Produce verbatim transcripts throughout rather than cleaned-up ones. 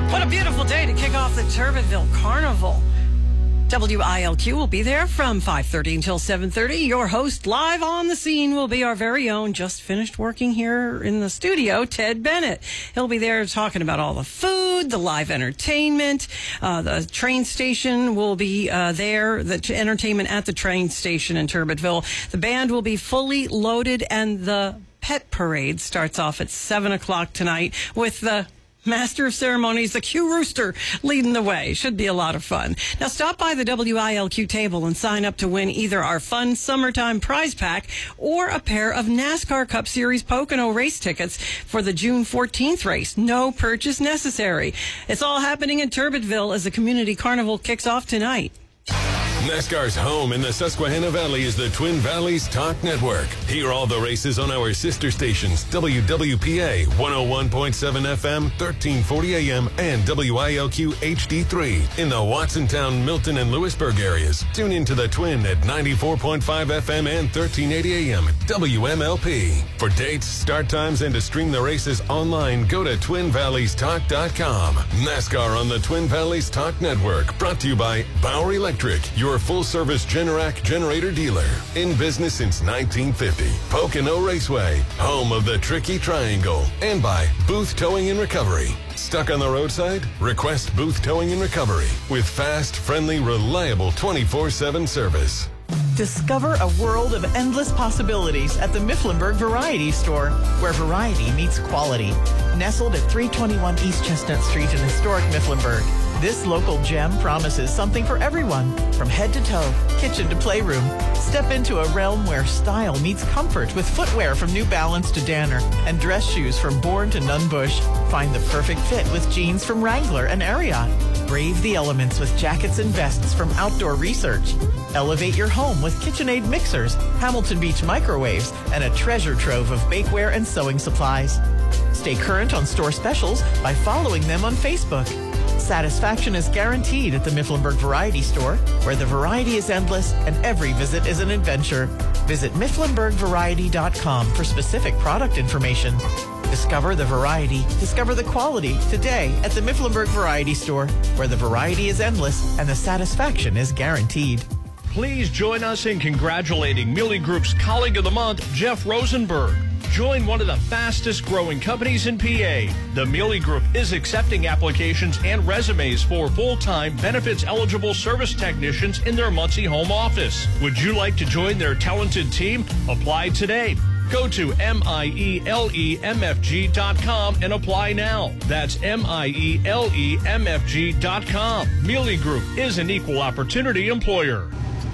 What a beautiful day to kick off the Turbinville Carnival. W I L Q will be there from five thirty until seven thirty. Your host live on the scene will be our very own, just finished working here in the studio, Ted Bennett. He'll be there talking about all the food, the live entertainment. Uh, the train station will be uh, there, the t- entertainment at the train station in Turbinville. The band will be fully loaded, and the pet parade starts off at seven o'clock tonight with the Master of Ceremonies, the Q Rooster, leading the way. Should be a lot of fun. Now stop by the W I L Q table and sign up to win either our fun summertime prize pack or a pair of NASCAR Cup Series Pocono race tickets for the June fourteenth race. No purchase necessary. It's all happening in Turbinville as the community carnival kicks off tonight. NASCAR's home in the Susquehanna Valley is the Twin Valleys Talk Network. Hear all the races on our sister stations, W W P A one oh one point seven F M, thirteen forty A M, and W I L Q H D three in the Watsontown, Milton, and Lewisburg areas. Tune into the Twin at ninety-four point five F M and thirteen eighty A M at W M L P. For dates, start times, and to stream the races online, go to twin valleys talk dot com. NASCAR on the Twin Valleys Talk Network, brought to you by Bauer Electric, your full-service Generac generator dealer. In business since nineteen fifty. Pocono Raceway, home of the Tricky Triangle. And by Booth Towing and Recovery. Stuck on the roadside? Request Booth Towing and Recovery with fast, friendly, reliable twenty-four seven service. Discover a world of endless possibilities at the Mifflinburg Variety Store, where variety meets quality. Nestled at three twenty-one East Chestnut Street in historic Mifflinburg, this local gem promises something for everyone, from head to toe, kitchen to playroom. Step into a realm where style meets comfort with footwear from New Balance to Danner and dress shoes from Bourne to Nunn Bush. Find the perfect fit with jeans from Wrangler and Ariat. Brave the elements with jackets and vests from Outdoor Research. Elevate your home with KitchenAid mixers, Hamilton Beach microwaves, and a treasure trove of bakeware and sewing supplies. Stay current on store specials by following them on Facebook. Satisfaction is guaranteed at the Mifflinburg Variety Store, where the variety is endless and every visit is an adventure. Visit mifflinburg variety dot com for specific product information. Discover the variety, discover the quality today at the Mifflinburg Variety Store, where the variety is endless and the satisfaction is guaranteed. Please join us in congratulating Mealy Group's Colleague of the Month, Jeff Rosenberg. Join one of the fastest growing companies in P A. The Mealy Group is accepting applications and resumes for full-time benefits-eligible service technicians in their Muncie home office. Would you like to join their talented team? Apply today. Go to M I E L E M F G dot com and apply now. That's M I E L E M F G dot com. Mealy Group is an equal opportunity employer.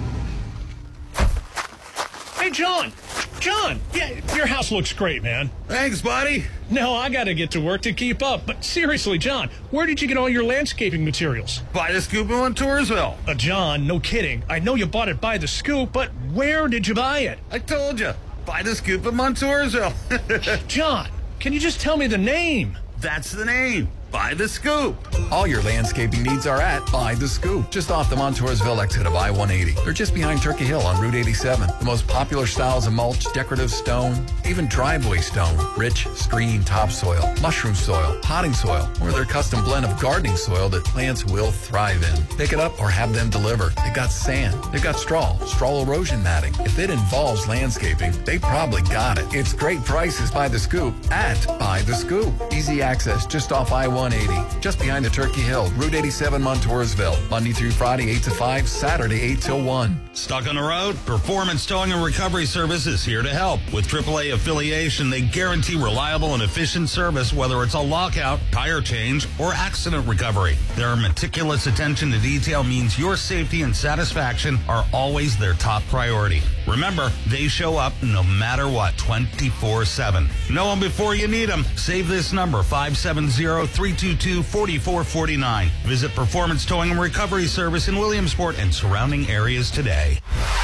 Hey, John. John, yeah, your house looks great, man. Thanks, buddy. No, I got to get to work to keep up. But seriously, John, where did you get all your landscaping materials? By the Scoop in Toursville. Uh, John, no kidding. I know you bought it by the Scoop, but where did you buy it? I told you. By the Scoop in Montoursville. John, can you just tell me the name? That's the name. By the Scoop. All your landscaping needs are at By the Scoop, just off the Montoursville exit of I one eighty. They're just behind Turkey Hill on Route eighty-seven. The most popular styles of mulch, decorative stone, even driveway stone, rich screen topsoil, mushroom soil, potting soil, or their custom blend of gardening soil that plants will thrive in. Pick it up or have them deliver. They've got sand. They've got straw, straw erosion matting. If it involves landscaping, they probably got it. It's great prices by the Scoop at By the Scoop. Easy access just off I one eighty, just behind the Turkey Hill, Route eighty-seven, Montoursville. Monday through Friday, eight to five, Saturday, eight till one. Stuck on the road? Performance Towing and Recovery Service is here to help. With triple A affiliation, they guarantee reliable and efficient service, whether it's a lockout, tire change, or accident recovery. Their meticulous attention to detail means your safety and satisfaction are always their top priority. Remember, they show up no matter what, twenty-four seven. Know them before you need them. Save this number, five seven zero, three two two, four four four nine. Visit Performance Towing and Recovery Service in Williamsport and surrounding areas today.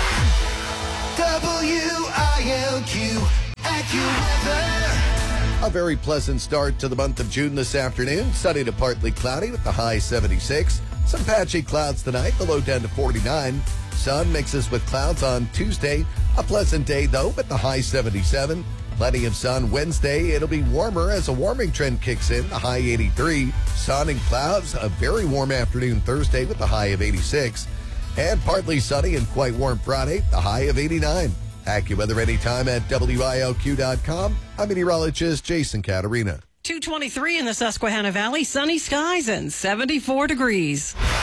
W I L Q AccuWeather. A very pleasant start to the month of June this afternoon. Sunny to partly cloudy with the high seventy-six. Some patchy clouds tonight, the low down to forty-nine. Sun mixes with clouds on Tuesday. A pleasant day, though, with the high seventy-seven. Plenty of sun Wednesday. It'll be warmer as a warming trend kicks in. The high eighty-three. Sun and clouds. A very warm afternoon Thursday with the high of eighty-six. And partly sunny and quite warm Friday. The high of eighty-nine. AccuWeather anytime at W I L Q dot com. I'm meteorologist Jason Caterina. two twenty-three in the Susquehanna Valley. Sunny skies and seventy-four degrees.